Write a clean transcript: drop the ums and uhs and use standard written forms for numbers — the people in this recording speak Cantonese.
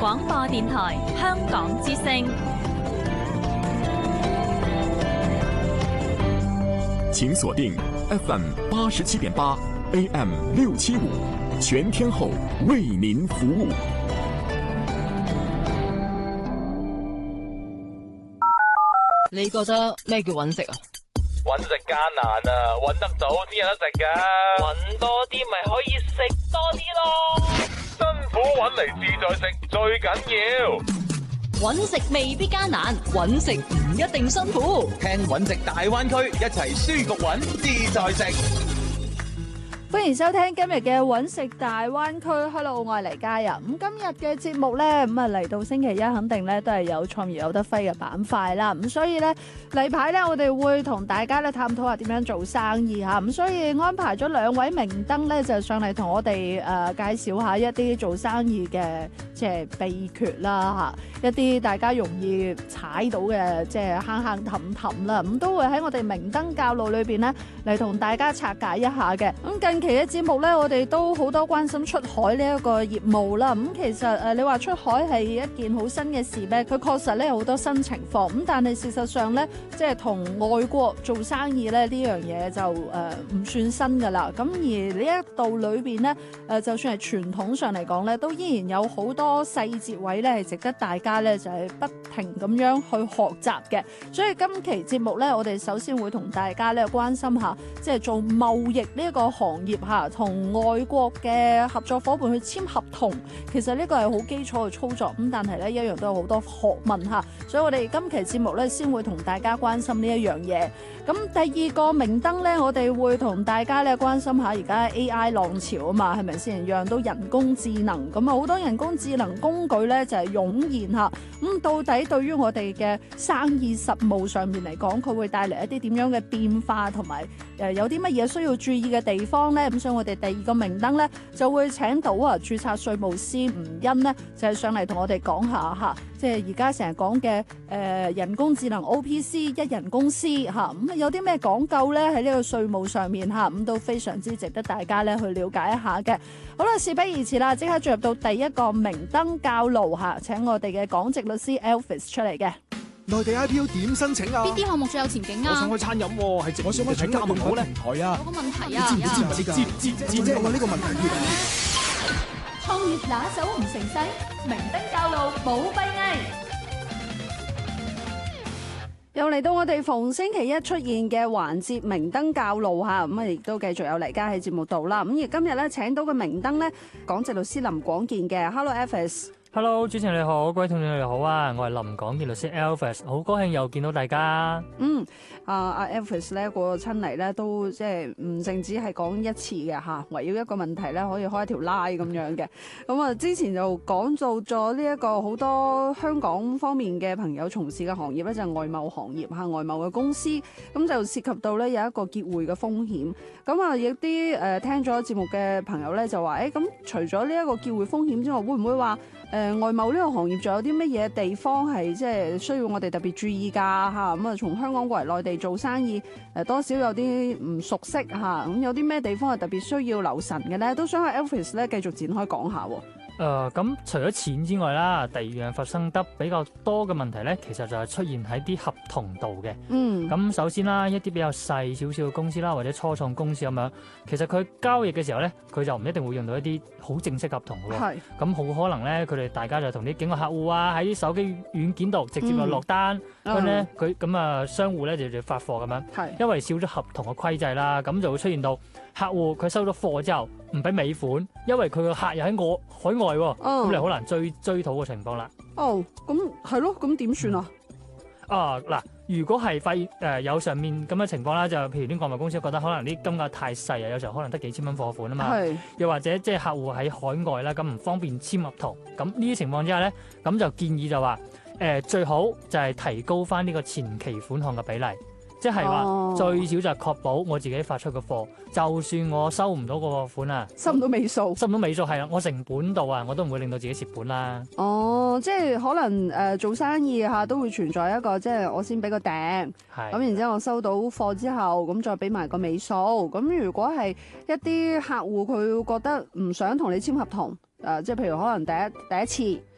廣播電台香港之聲。 請鎖定 FM 87.8 AM 675，全天候為您服務。 你覺得咩叫揾食啊？ 揾食艱難啊，揾得到先有得食噶。 揾多啲咪可以食多啲咯。 辛苦揾嚟自在食最緊要。 揾食未必艱難，揾食唔一定辛苦。 聽揾食大灣區，一齊舒服揾自在食。 歡迎收聽今日嘅揾食大灣區。Hello， 我係黎嘉人。咁今日嘅節目呢，嚟到星期一肯定呢都係有創業有得揮嘅板塊啦。咁所以呢，例牌呢，我哋會同大家咧探討下點樣做生意嚇。咁所以安排咗兩位明燈呢，就上嚟同我哋介紹下一啲做生意嘅即係秘訣啦嚇，一啲大家容易踩到嘅即係坑坑氹氹啦。咁都會喺我哋明燈教路裏邊呢，嚟同大家拆解一下嘅。咁近期嘅節目咧，我哋都好多關心出海呢一個業務啦。咁其實你話出海係一件好新嘅事咩？佢確實咧有好多新情況。咁但係事實上咧，即係同外國做生意咧呢樣嘢就唔算新噶啦。咁而呢一度裏邊咧就算係傳統上嚟講咧，都依然有好多細節位咧係值得大家咧就係不停咁樣去學習嘅。所以今期節目咧，我哋首先會同大家咧關心下，即係做貿易呢一個行業。同外國嘅合作夥伴去簽合同，其實呢個係好基礎嘅操作，咁但係咧一樣都有好多學問嚇，所以我哋今期節目咧先會同大家關心呢一樣嘢。咁第二個明燈咧，我哋會同大家咧關心下而家 AI 浪潮啊嘛，係咪先？樣都人工智能，咁啊好多人工智能工具咧就係湧現嚇。咁到底對於我哋嘅生意實務上面嚟講，佢會帶嚟一啲點樣嘅變化，同埋有啲乜嘢需要注意嘅地方咧？咁所以我哋第二個明燈咧就會請到註冊稅務師吳欣咧，就係上嚟同我哋講下嚇，即係而家成日講嘅人工智能 OPC 一人公司嚇，咁有啲咩講究咧喺呢個稅務上面嚇，咁都非常之值得大家咧去了解一下嘅。好啦，事不宜遲啦，即刻進入到第一個明燈教路嚇，請我哋嘅港籍律師 Elvis 出嚟嘅。 內地 IPO 點申請啊？ 邊啲項目最有前景啊？ 我想開餐飲喎，係我想揾加盟好咧平台啊！ 有個問題啊！ 知唔知我呢個問題創業拿手唔成世，明燈教路冇閉翳。又嚟到我哋逢星期一出現嘅環節明燈教路嚇，咁亦都繼續有黎嘉喺節目度啦。咁而今日咧請到嘅明燈咧，港籍律師林廣健嘅 ，Hello Elvis。Hello， 主持人你好，各位聽眾你好啊！我係林廣健律師 Elvis， 好高興又見到大家。 阿 Elvis 咧過親嚟咧都即係唔淨止係講一次嘅嚇，圍繞一個問題咧可以開一條拉咁樣嘅。咁啊之前就講到咗呢一個好多香港方面嘅朋友從事嘅行業咧，就係外貿行業嚇，外貿嘅公司咁就涉及到咧有一個結匯嘅風險。咁啊有啲聽咗節目嘅朋友咧就話咁除咗呢一個結匯風險之外，會唔會話外貿呢個行業仲有啲乜嘢地方係即係需要我哋特別注意㗎嚇？咁啊從香港過嚟內地做生意多少有啲唔熟悉嚇，咁有啲咩地方係特別需要留神嘅咧？都想喺 Elvis 咧繼續展開講下。 咁除咗錢之外啦，第二樣發生得比較多嘅問題咧，其實就係出現喺啲合同度嘅。咁首先啦，一啲比較細少少嘅公司啦，或者初創公司咁樣，其實佢交易嘅時候咧，佢就唔一定會用到一啲好正式合同嘅喎。咁好可能咧，佢哋大家就同啲境外客戶啊，喺啲手機軟件度直接就落單，咁咧佢咁啊商戶咧就要發貨咁樣。因為少咗合同嘅規制啦，咁就會出現到客戶佢收咗貨之後唔俾尾款，因為佢個客又喺海外喎，咁你好難追討嘅情況啦。 咁係咯，咁點算啊？ 嗱，如果係發現有上面咁嘅情況啦，就譬如啲外貿公司覺得可能啲金額太細啊，有時候可能得幾千蚊貨款啊嘛，又或者即係客戶喺海外啦，咁唔方便簽合同，咁呢啲情況之下咧，咁就建議就話最好就係提高翻呢個前期款項嘅比例。即係話最少就係確保我自己發出嘅貨，就算我收唔到個貨款啊， 收唔到尾數係啦，我成本度啊，我都唔會令到自己蝕本啦。 即係可能做生意嚇都會存在一個即係我先俾個訂，咁然之後我收到貨之後，咁再俾埋個尾數。咁如果係一啲客戶佢覺得唔想同你簽合同，即係譬如可能第一次。